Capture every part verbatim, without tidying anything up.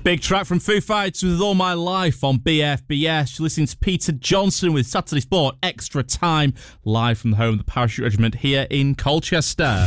Big track from Foo Fighters with All My Life on B F B S. You're listening to Peter Johnson with Saturday Sport Extra Time, live from the home of the Parachute Regiment here in Colchester.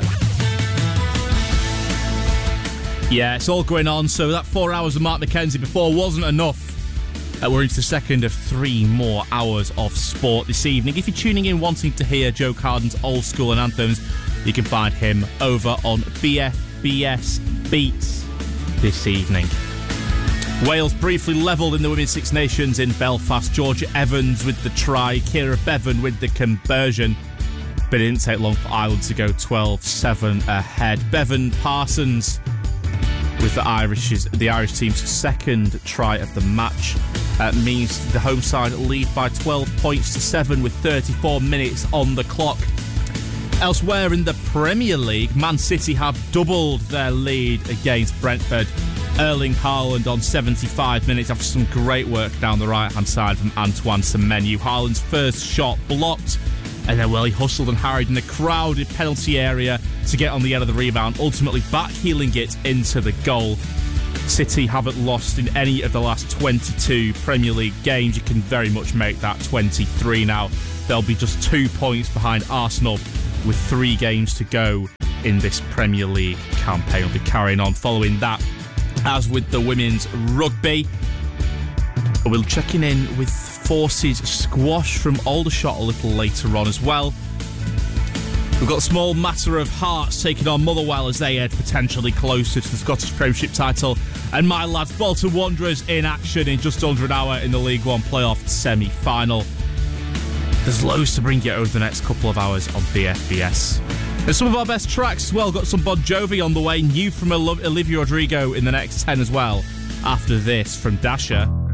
Yeah, it's all going on, so that four hours of Mark McKenzie before wasn't enough. Uh, we're into the second of three more hours of sport this evening. If you're tuning in wanting to hear Joe Carden's old school and anthems, you can find him over on B F B S Beats this evening. Wales briefly levelled in the Women's Six Nations in Belfast. Georgia Evans with the try, Kira Bevan with the conversion. But it didn't take long for Ireland to go twelve seven ahead. Bevan Parsons with the Irish's, the Irish team's second try of the match. Uh, means the home side lead by twelve points to seven with thirty-four minutes on the clock. Elsewhere in the Premier League, Man City have doubled their lead against Brentford. Erling Haaland on seventy-five minutes after some great work down the right-hand side from Antoine Semenyo. Haaland's first shot blocked, and then, well, he hustled and harried in the crowded penalty area to get on the end of the rebound, ultimately backheeling it into the goal. City haven't lost in any of the last twenty-two Premier League games. You can very much make that twenty-three now. They'll be just two points behind Arsenal with three games to go in this Premier League campaign. We'll be carrying on following that. As with the women's rugby, we'll be checking in with Forces squash from Aldershot a little later on as well. We've got a small matter of Hearts taking on Motherwell as they head potentially closer to the Scottish Premiership title. And my lads, Bolton Wanderers in action in just under an hour in the League One playoff semi-final. There's loads to bring you over the next couple of hours on B F B S. And some of our best tracks as well. Got some Bon Jovi on the way. New from Olivia Rodrigo in the next ten as well. After this from Dasha.